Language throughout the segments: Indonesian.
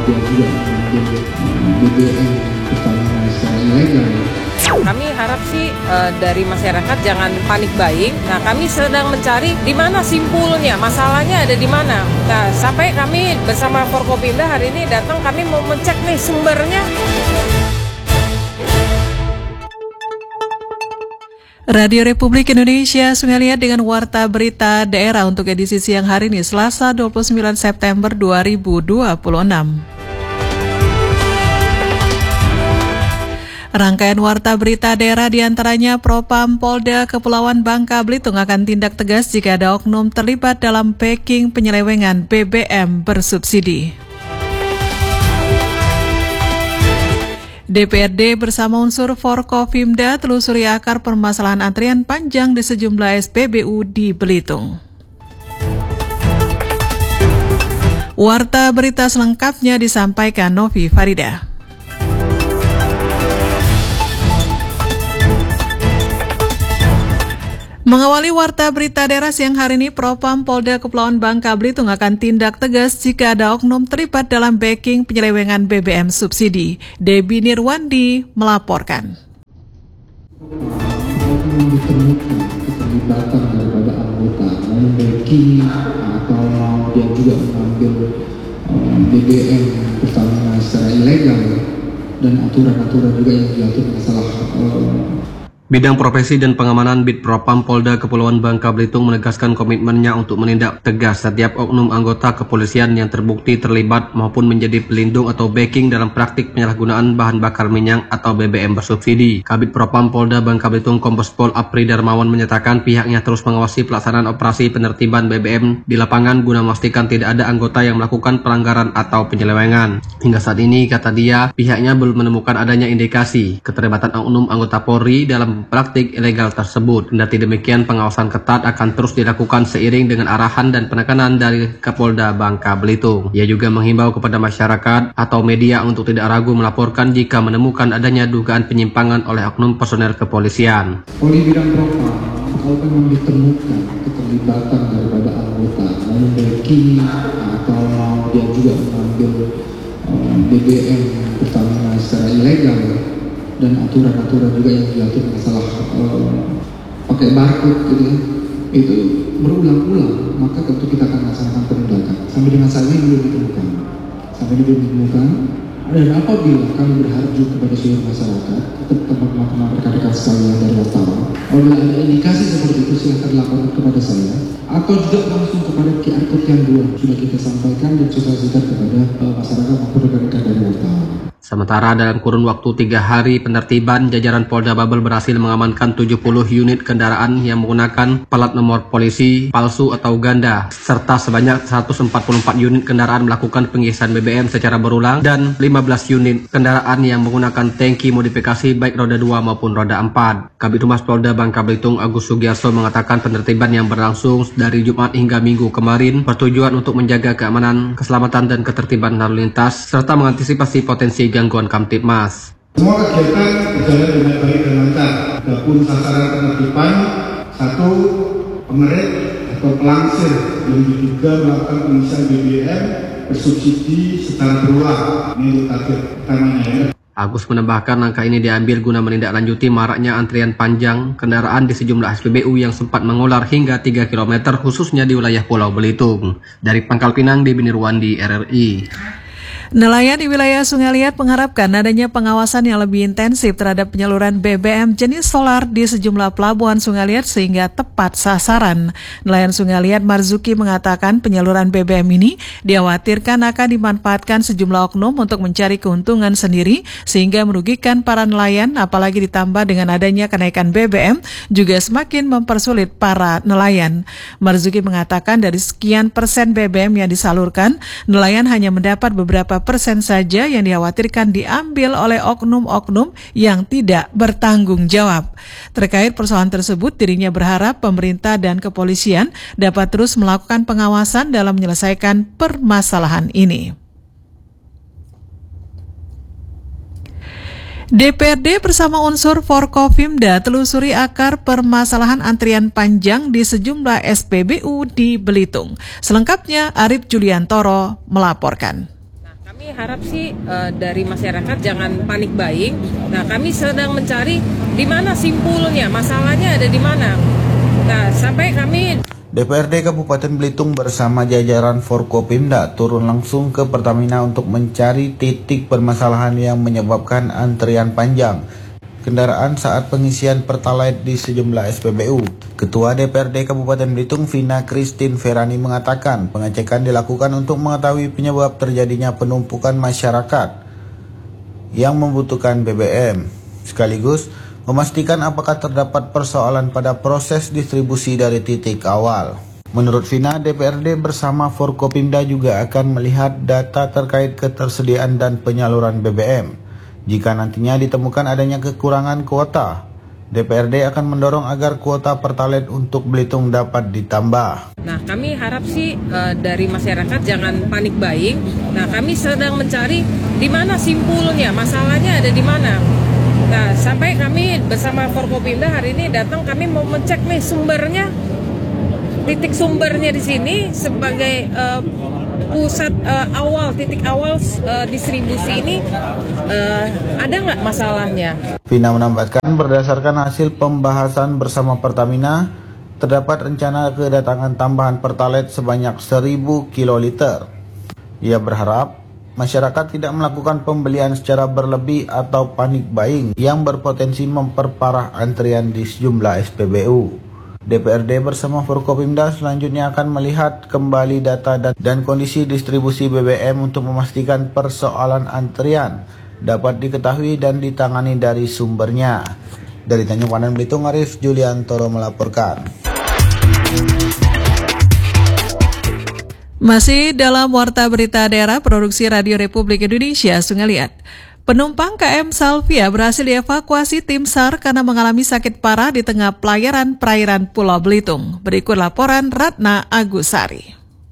dia juga mengambil BBM Pertamina secara ilegal. Kami harap sih dari masyarakat jangan panik buying. Nah, kami sedang mencari di mana simpulnya, masalahnya ada di mana. Nah, sampai kami bersama Forkopimda hari ini datang, kami mau mencek nih sumbernya. Radio Republik Indonesia Sungai Liat dengan Warta Berita Daerah untuk edisi siang hari ini, Selasa 29 September 2026. Rangkaian Warta Berita Daerah diantaranya Propam Polda Kepulauan Bangka Belitung akan tindak tegas jika ada oknum terlibat dalam packing penyelewengan BBM bersubsidi. DPRD bersama unsur Forkopimda telusuri akar permasalahan antrian panjang di sejumlah SPBU di Belitung. Warta berita selengkapnya disampaikan Novi Farida. Mengawali Warta Berita Daerah siang hari ini, Propam Polda Kepulauan Bangka Belitung akan tindak tegas jika ada oknum terlibat dalam backing penyelewengan BBM subsidi. Debbie Nirwandi melaporkan. Ditemukan keterlibatan daripada anggota mau backing atau mau dia juga mengambil BBM Pertamina secara ilegal dan aturan-aturan juga yang diatur masalah Bidang Profesi dan Pengamanan Bid Propam Polda Kepulauan Bangka Belitung menegaskan komitmennya untuk menindak tegas setiap oknum anggota kepolisian yang terbukti terlibat maupun menjadi pelindung atau backing dalam praktik penyalahgunaan bahan bakar minyak atau BBM bersubsidi. Kabid Propam Polda Bangka Belitung Kombes Pol Apri Darmawan menyatakan pihaknya terus mengawasi pelaksanaan operasi penertiban BBM di lapangan guna memastikan tidak ada anggota yang melakukan pelanggaran atau penyelewengan. Hingga saat ini, kata dia, pihaknya belum menemukan adanya indikasi keterlibatan oknum anggota Polri dalam praktik ilegal tersebut. Kendati demikian, pengawasan ketat akan terus dilakukan seiring dengan arahan dan penekanan dari Kapolda Bangka Belitung. Ia juga menghimbau kepada masyarakat atau media untuk tidak ragu melaporkan jika menemukan adanya dugaan penyimpangan oleh oknum personel kepolisian. Oleh bidang Propam, kalau memang ditemukan keterlibatan daripada anggota mau backing atau mau dia juga mengambil BBM Pertamina secara ilegal dan aturan-aturan juga yang diatur masalah pakai barcode gitu ya, itu berulang-ulang, maka tentu kita akan melaksanakan penindakan. Sampai dengan saat ini belum ditemukan. Dan apabila kami berharap juga kepada seluruh masyarakat, teman-teman rekan-rekan sekalian dari wartawan, apabila ada indikasi seperti itu silakan laporkan kepada saya, atau juga langsung kepada QR Code yang sudah kita sampaikan dan sosialisasikan kepada masyarakat maupun rekan-rekan dari wartawan. Sementara dalam kurun waktu 3 hari penertiban, jajaran Polda Babel berhasil mengamankan 70 unit kendaraan yang menggunakan plat nomor polisi palsu atau ganda, serta sebanyak 144 unit kendaraan melakukan pengisian BBM secara berulang dan 15 unit kendaraan yang menggunakan tangki modifikasi baik roda 2 maupun roda 4. Kabid Humas Polda Bangka Belitung Agus Sugiarso mengatakan penertiban yang berlangsung dari Jumat hingga Minggu kemarin bertujuan untuk menjaga keamanan, keselamatan dan ketertiban lalu lintas serta mengantisipasi potensi gangguan Kamtibmas. Semua kegiatan berjalan dengan baik dan lancar. Adapun sasaran penertiban, 1. Pengerit atau pelangsir yang diduga melakukan pengisian BBM bersubsidi secara berulang. Ini untuk target utamanya ya. Agus menambahkan langkah ini diambil guna menindaklanjuti maraknya antrian panjang kendaraan di sejumlah SPBU yang sempat mengular hingga 3 km khususnya di wilayah Pulau Belitung. Dari Pangkal Pinang, Debbie Nirwandi, RRI. Nelayan di wilayah Sungai Liat mengharapkan adanya pengawasan yang lebih intensif terhadap penyaluran BBM jenis solar di sejumlah pelabuhan Sungai Liat sehingga tepat sasaran. Nelayan Sungai Liat Marzuki mengatakan penyaluran BBM ini dikhawatirkan akan dimanfaatkan sejumlah oknum untuk mencari keuntungan sendiri sehingga merugikan para nelayan, apalagi ditambah dengan adanya kenaikan BBM juga semakin mempersulit para nelayan. Marzuki mengatakan dari sekian persen BBM yang disalurkan, nelayan hanya mendapat beberapa persen saja yang dikhawatirkan diambil oleh oknum-oknum yang tidak bertanggung jawab. Terkait persoalan tersebut, dirinya berharap pemerintah dan kepolisian dapat terus melakukan pengawasan dalam menyelesaikan permasalahan ini. DPRD bersama unsur Forkopimda telusuri akar permasalahan antrian panjang di sejumlah SPBU di Belitung. Selengkapnya Arif Juliantoro melaporkan. Kami harap sih dari masyarakat jangan panik buying. Nah, kami sedang mencari di mana simpulnya, masalahnya ada di mana. Nah, sampai kami DPRD Kabupaten Belitung bersama jajaran Forkopimda turun langsung ke Pertamina untuk mencari titik permasalahan yang menyebabkan antrian panjang kendaraan saat pengisian Pertalite di sejumlah SPBU. Ketua DPRD Kabupaten Belitung Vina Christine Ferani mengatakan pengecekan dilakukan untuk mengetahui penyebab terjadinya penumpukan masyarakat yang membutuhkan BBM, sekaligus memastikan apakah terdapat persoalan pada proses distribusi dari titik awal. Menurut Vina, DPRD bersama Forkopimda juga akan melihat data terkait ketersediaan dan penyaluran BBM. Jika nantinya ditemukan adanya kekurangan kuota, DPRD akan mendorong agar kuota Pertalite untuk Belitung dapat ditambah. Nah, kami harap sih dari masyarakat jangan panik buying. Nah, kami sedang mencari di mana simpulnya, masalahnya ada di mana. Nah, sampai kami bersama Forkopimda hari ini datang, kami mau mengecek nih sumbernya, titik sumbernya di sini sebagai pusat titik awal distribusi ini ada nggak masalahnya? Vina menambahkan berdasarkan hasil pembahasan bersama Pertamina, terdapat rencana kedatangan tambahan Pertalite sebanyak 1.000 kiloliter. Ia berharap masyarakat tidak melakukan pembelian secara berlebih atau panik buying yang berpotensi memperparah antrian di sejumlah SPBU. DPRD bersama Forkopimda selanjutnya akan melihat kembali data dan kondisi distribusi BBM untuk memastikan persoalan antrian dapat diketahui dan ditangani dari sumbernya. Dari Tanjung Pandan Belitung, Arif Juliantoro melaporkan. Masih dalam Warta Berita Daerah Produksi Radio Republik Indonesia, Sungai Liat. Penumpang KM Salvia berhasil dievakuasi tim SAR karena mengalami sakit parah di tengah pelayaran perairan Pulau Belitung. Berikut laporan Ratna Agusari.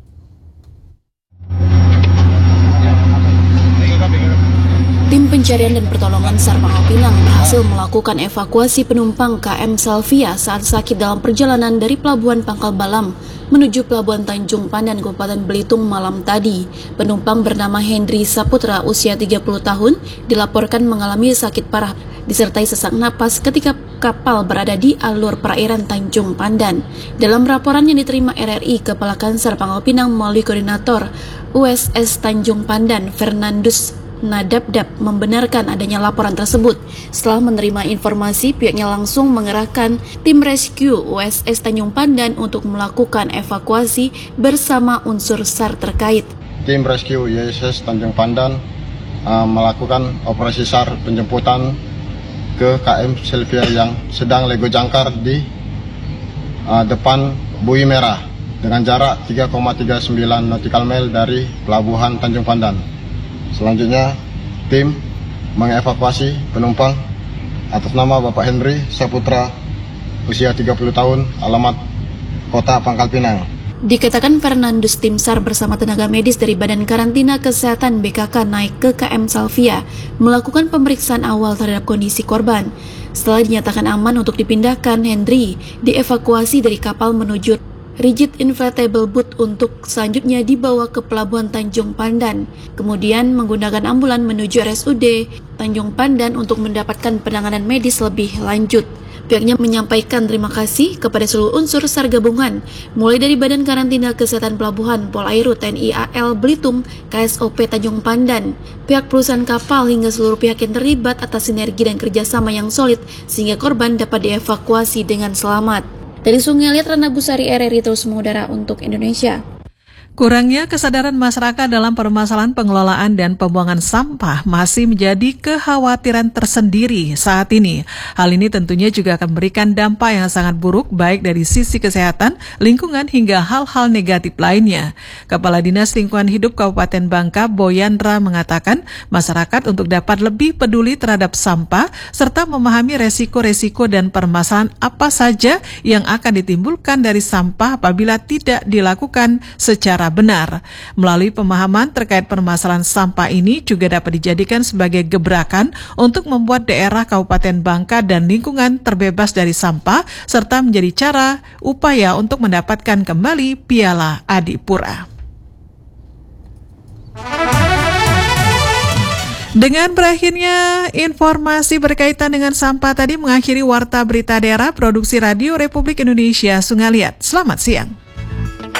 Tim pencarian dan pertolongan SAR Pangkal Pinang berhasil melakukan evakuasi penumpang KM Salvia saat sakit dalam perjalanan dari Pelabuhan Pangkal Balam menuju Pelabuhan Tanjung Pandan, Kabupaten Belitung malam tadi. Penumpang bernama Hendri Saputra, usia 30 tahun, dilaporkan mengalami sakit parah disertai sesak napas ketika kapal berada di alur perairan Tanjung Pandan. Dalam laporan yang diterima RRI, Kepala Kansar Pangkal Pinang melalui Koordinator USS Tanjung Pandan, Fernandus Nadabdab, membenarkan adanya laporan tersebut. Setelah menerima informasi, pihaknya langsung mengerahkan tim rescue USS Tanjung Pandan untuk melakukan evakuasi bersama unsur SAR terkait. Tim rescue USS Tanjung Pandan melakukan operasi SAR penjemputan ke KM Salvia yang sedang lego jangkar di depan Bui Merah dengan jarak 3,39 nautical mile dari Pelabuhan Tanjung Pandan. Selanjutnya, tim mengevakuasi penumpang atas nama Bapak Hendri Saputra, usia 30 tahun, alamat Kota Pangkal Pinang. Dikatakan Fernandus, tim SAR bersama tenaga medis dari Badan Karantina Kesehatan BKK naik ke KM Salvia melakukan pemeriksaan awal terhadap kondisi korban. Setelah dinyatakan aman untuk dipindahkan, Hendri dievakuasi dari kapal menuju rigid inflatable boat untuk selanjutnya dibawa ke Pelabuhan Tanjung Pandan. Kemudian menggunakan ambulan menuju RSUD Tanjung Pandan untuk mendapatkan penanganan medis lebih lanjut. Pihaknya menyampaikan terima kasih kepada seluruh unsur SAR gabungan, mulai dari Badan Karantina Kesehatan Pelabuhan, Polairut, TNI AL Belitung, KSOP Tanjung Pandan, pihak perusahaan kapal hingga seluruh pihak yang terlibat atas sinergi dan kerjasama yang solid sehingga korban dapat dievakuasi dengan selamat. Dari Sungai Liat, Ratna Agusari, RRI terus mengudara untuk Indonesia. Kurangnya kesadaran masyarakat dalam permasalahan pengelolaan dan pembuangan sampah masih menjadi kekhawatiran tersendiri saat ini. Hal ini tentunya juga akan memberikan dampak yang sangat buruk baik dari sisi kesehatan, lingkungan hingga hal-hal negatif lainnya. Kepala Dinas Lingkungan Hidup Kabupaten Bangka, Boyandra, mengatakan masyarakat untuk dapat lebih peduli terhadap sampah serta memahami resiko-resiko dan permasalahan apa saja yang akan ditimbulkan dari sampah apabila tidak dilakukan secara benar. Melalui pemahaman terkait permasalahan sampah ini juga dapat dijadikan sebagai gebrakan untuk membuat daerah Kabupaten Bangka dan lingkungan terbebas dari sampah serta menjadi cara upaya untuk mendapatkan kembali Piala Adipura. Dengan berakhirnya informasi berkaitan dengan sampah tadi mengakhiri Warta Berita Daerah Produksi Radio Republik Indonesia Sungai Liat. Selamat siang.